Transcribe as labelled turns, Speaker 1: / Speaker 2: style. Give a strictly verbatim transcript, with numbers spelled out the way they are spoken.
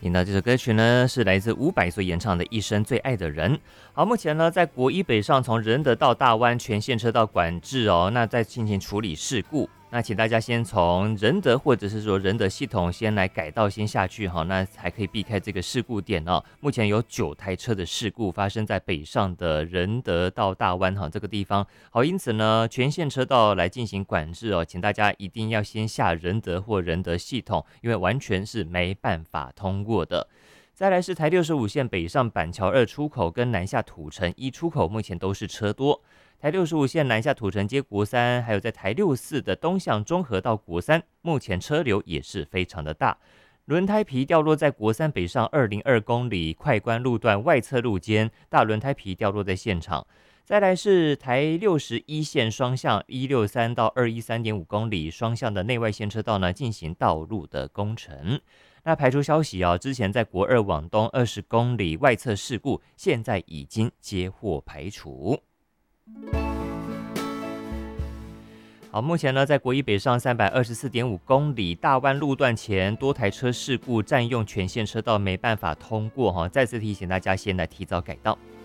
Speaker 1: 听到这首歌曲呢，是来自伍佰所演唱的《一生最爱的人》。好，目前呢，在国一北上从仁德到大湾全线车道管制哦，那在进行处理事故。那请大家先从仁德或者是说仁德系统先来改道先下去哈，那才可以避开这个事故点哦。目前有九台车的事故发生在北上的仁德到大湾哈这个地方。好，因此呢，全线车道来进行管制哦，请大家一定要先下仁德或仁德系统，因为完全是没办法通过的。再来是台六十五线北上板桥二出口跟南下土城一出口，目前都是车多。台六十五线南下土城接国三，还有在台六四的东向中和到国三，目前车流也是非常的大。轮胎皮掉落在国三北上二零二公里快关路段外侧路肩，大轮胎皮掉落在现场。再来是台六十一线双向一六三到二一三点五公里双向的内外线车道呢，进行道路的工程。那排除消息啊，之前在国二往东二十公里外侧事故，现在已经接获排除。好，目前呢，在国一北上三百二十四点五公里大湾路段前，多台车事故占用全线车道，没办法通过哈。再次提醒大家，先来提早改道。